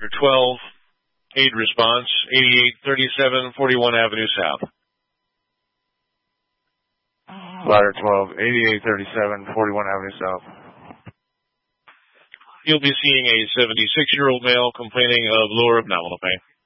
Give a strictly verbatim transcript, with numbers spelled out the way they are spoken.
Your twelve, aid response, eighty-eight thirty-seven forty-one Avenue South. Ladder twelve, eighty-eight thirty-seven forty-one Avenue South. You'll be seeing a seventy-six-year-old male complaining of lower abdominal pain.